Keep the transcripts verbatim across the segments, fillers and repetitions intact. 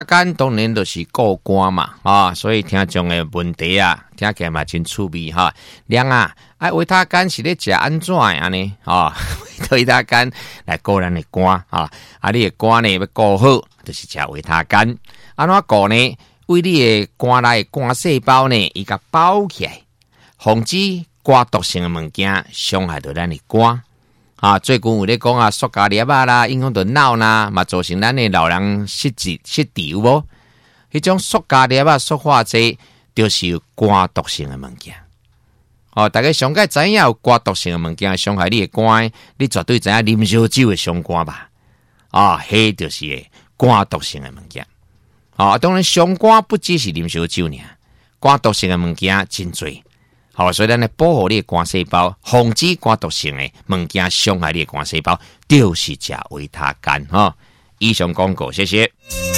肝当然就是过肝嘛，啊，所以听众的问题啊，听起来嘛真趣味哈。亮啊，哎，维他肝是咧食安怎样呢？啊，维他肝来顾咱的肝啊，啊，你的肝呢要顾好，就是食维他肝。安怎顾呢？为你的肝内肝细胞呢，伊甲包起来，防止肝毒性的物件伤害到咱的肝。啊，最近有咧讲啊，塑胶粒啊啦，影响到脑啦，嘛造成咱的老人失智失智有无？迄种塑胶粒啊、塑化剂，就是有肝毒性的物件。哦，大家上届知影有肝毒性的物件伤害你的肝，你绝对知影啉烧酒会伤肝吧？啊，迄就是肝毒性的物件。啊，当然伤肝不只是啉烧酒尔，肝毒性的物件真多。好，所以咱来保护你的肝细胞，防止肝毒性的物件伤害你的肝细胞，就是食维他肝哈。以上广告，谢谢。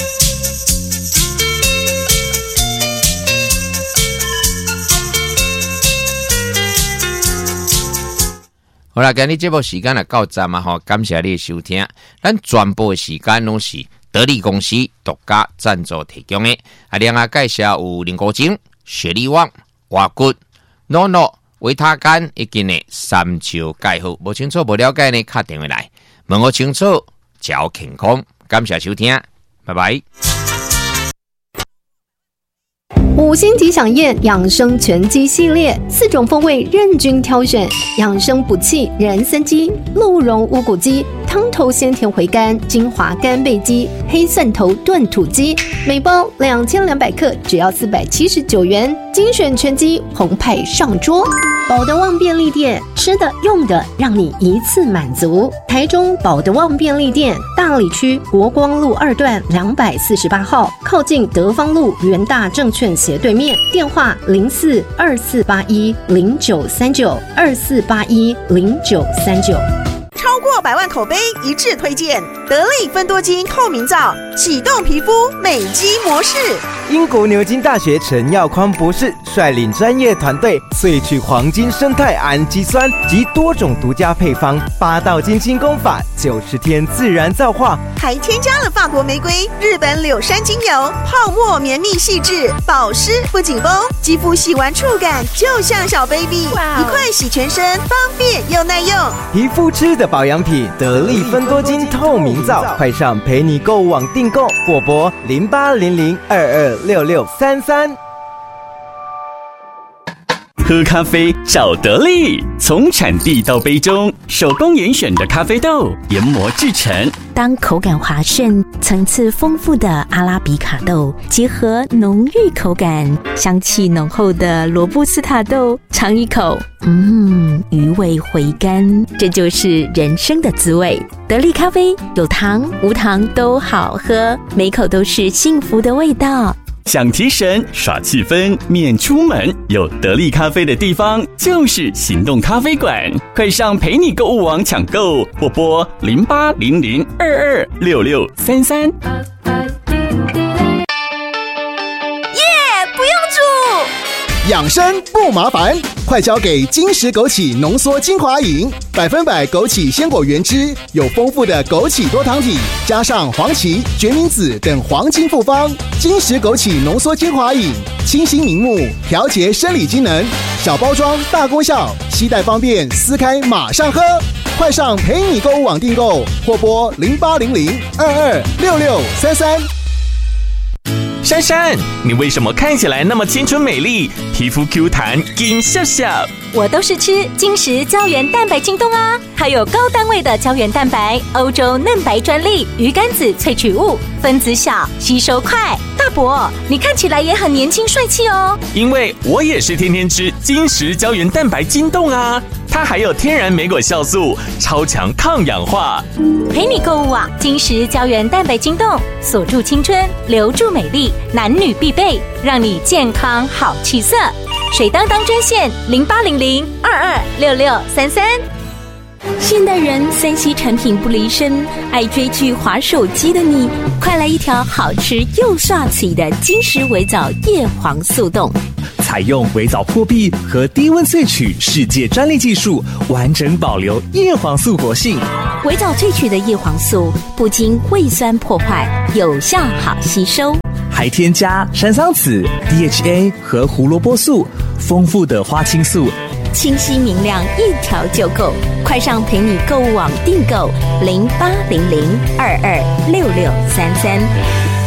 好啦，今日节目时间也到站啊！吼，感谢你的收听。咱全部的时间拢是得力公司独家赞助提供的。啊，另外介绍有林国精、雪力旺、华骨。诺诺维他肝已经呢三招介好，无清楚无了解呢，打电话来问我清楚，照健康。感谢收听，拜拜。 五星级饗宴养生全鸡系列，四种风味任君挑选，养生补气人参鸡、鹿茸乌骨鸡、汤头鲜甜回甘精华干贝鸡、黑蒜头炖土鸡，每包两千两百克，只要四百七十九元，精选全鸡澎湃上桌。保德旺便利店，吃的用的让你一次满足。台中保德旺便利店，大里区国光路二段两百四十八号，靠近德芳路元大证券斜对面，电话零四二四八一零九三九二四八一零九三九。 超过百万口碑一致推荐得力芬多精透明皂，启动皮肤美肌模式。 英国牛津大学陈耀匡博士率领专业团队萃取黄金生态氨基酸及多种独家配方，八道金清功法，九十天自然皂化， 还添加了法国玫瑰、日本柳杉精油，泡沫绵密细致，保湿不紧绷，肌肤洗完触感就像小 baby， 一块洗全身，方便又耐用。 皮肤吃的保养品得力芬多精透明皂，快上陪你购物网订购，或拨零八零零二二六六三三。 喝咖啡找得力，从产地到杯中，手工严选的咖啡豆研磨制成。 当口感滑顺、层次丰富的阿拉比卡豆结合浓郁口感、香气浓厚的罗布斯塔豆，尝一口，嗯，余味回甘，这就是人生的滋味。得力咖啡有糖无糖都好喝，每口都是幸福的味道。 想提神耍气氛免出门，有得力咖啡的地方就是行动咖啡馆，快上陪你购物网抢购，或拨零八零零二二六六三三。 耶，不用煮， 养生不麻烦，快交给金石枸杞浓缩精华饮，百分百枸杞鲜果原汁，有丰富的枸杞多糖体，加上黄芪、决明子等黄金复方。金石枸杞浓缩精华饮，清新明目，调节生理机能，小包装大功效，携带方便，撕开马上喝。快上陪你购物网订购，或拨零八零零二二六六三三。 珊珊，你为什么看起来那么青春美丽，皮肤 Q 弹，金笑笑？ 我都是吃金石胶原蛋白精冻啊，还有高单位的胶原蛋白，欧洲嫩白专利，鱼肝子萃取物，分子小，吸收快。大伯，你看起来也很年轻帅气哦。 因为我也是天天吃金石胶原蛋白精冻啊，它还有天然莓果酵素，超强抗氧化。 陪你购物网，金石胶原蛋白精冻，锁住青春，留住美丽，男女必备，让你健康好气色。水当当专线零八零零二二六六三三。 现代人三 C 产品不离身，爱追剧滑手机的你，快来一条好吃又刷嘴的金石维藻叶黄速冻。 采用微藻破壁和低温萃取世界专利技术，完整保留叶黄素活性。 微藻萃取的叶黄素不经胃酸破坏，有效好吸收， 还添加山桑子、D H A 和胡萝卜素，丰富的花青素， 清晰明亮，一条就够。快上陪你购物网订购零八零零二二六六三三。